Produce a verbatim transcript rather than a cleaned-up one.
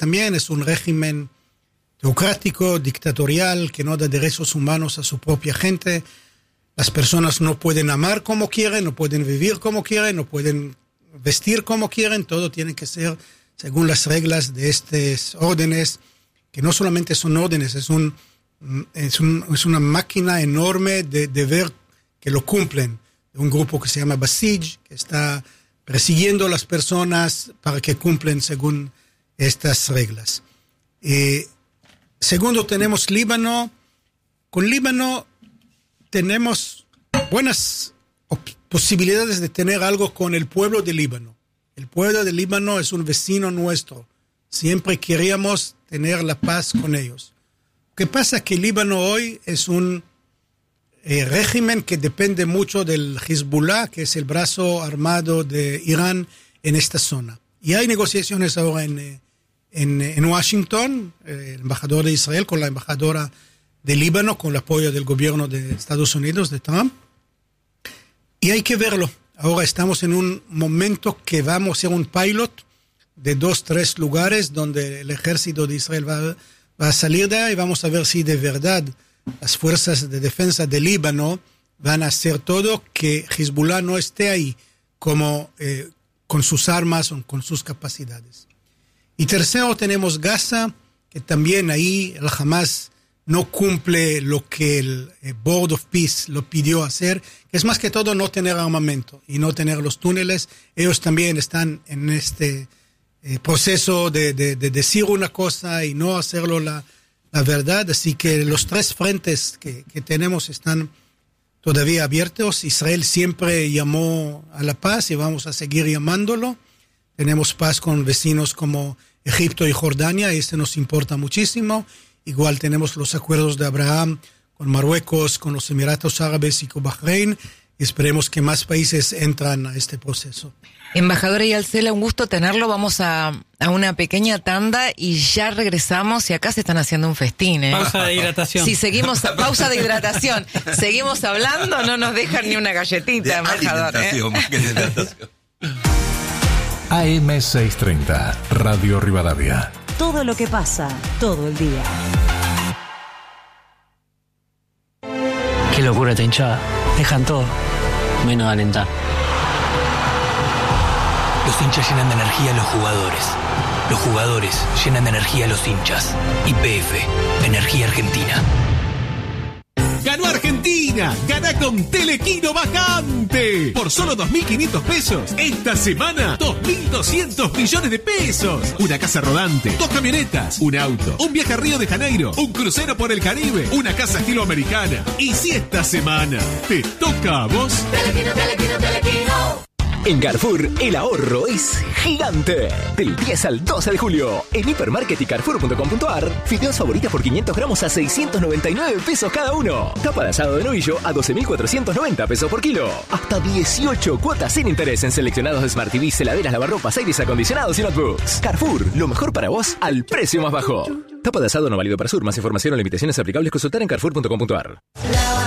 también es un régimen teocrático, dictatorial, que no da derechos humanos a su propia gente. Las personas no pueden amar como quieren, no pueden vivir como quieren, no pueden vestir como quieren. Todo tiene que ser según las reglas de estas órdenes, que no solamente son órdenes, es, un, es, un, es una máquina enorme de, de ver que lo cumplen. De un grupo que se llama Basij, que está persiguiendo a las personas para que cumplen según estas reglas. Eh, segundo, tenemos Líbano. Con Líbano tenemos buenas op- posibilidades de tener algo con el pueblo de Líbano. El pueblo de Líbano es un vecino nuestro. Siempre queríamos tener la paz con ellos. Lo que pasa es que Líbano hoy es un eh, régimen que depende mucho del Hezbollah, que es el brazo armado de Irán en esta zona. Y hay negociaciones ahora en, en, en Washington, eh, el embajador de Israel con la embajadora de Líbano, con el apoyo del gobierno de Estados Unidos, de Trump. Y hay que verlo. Ahora estamos en un momento que vamos a hacer un pilot de dos, tres lugares donde el ejército de Israel va, va a salir de ahí y vamos a ver si de verdad las fuerzas de defensa de Líbano van a hacer todo que Hezbollah no esté ahí como eh, con sus armas o con sus capacidades. Y tercero tenemos Gaza, que también ahí el Hamas no cumple lo que el eh, Board of Peace lo pidió hacer, que es más que todo no tener armamento y no tener los túneles. Ellos también están en este eh, proceso de, de, de decir una cosa y no hacerlo la, la verdad. Así que los tres frentes que, que tenemos están todavía abiertos. Israel siempre llamó a la paz y vamos a seguir llamándolo. Tenemos paz con vecinos como Egipto y Jordania y este nos importa muchísimo. Igual tenemos los acuerdos de Abraham con Marruecos, con los Emiratos Árabes y con Bahrein. Y esperemos que más países entran a este proceso. Embajadora Eyal Sela, un gusto tenerlo. Vamos a, a una pequeña tanda y ya regresamos. Y acá se están haciendo un festín, ¿eh? Pausa de hidratación. Si seguimos, pausa de hidratación. Seguimos hablando, no nos dejan ni una galletita, de embajador. Alimentación, ¿eh? más que de hidratación. A M seiscientos treinta, Radio Rivadavia. Todo lo que pasa, todo el día. Qué locura esta hinchada. Dejan todo, menos de alentar. Los hinchas llenan de energía a los jugadores. Los jugadores llenan de energía a los hinchas. Y P F, Energía Argentina. ¡Ganó Argentina! ¡Gana con Telequino Vacante! Por solo dos mil quinientos pesos. Esta semana, dos mil doscientos millones de pesos. Una casa rodante, dos camionetas, un auto, un viaje a Río de Janeiro, un crucero por el Caribe, una casa estilo americana. Y si esta semana te toca a vos... Telequino, Telequino, Telequino. En Carrefour, el ahorro es gigante. Del diez al doce de julio, en Hipermarket y Carrefour punto com punto ar, fideos favoritas por quinientos gramos a seiscientos noventa y nueve pesos cada uno. Tapa de asado de novillo a doce mil cuatrocientos noventa pesos por kilo. Hasta dieciocho cuotas sin interés en seleccionados de Smart T V, heladeras, lavarropas, aires acondicionados y notebooks. Carrefour, lo mejor para vos al precio más bajo. Tapa de asado no válido para Sur. Más información o limitaciones aplicables consultar en Carrefour punto com punto ar.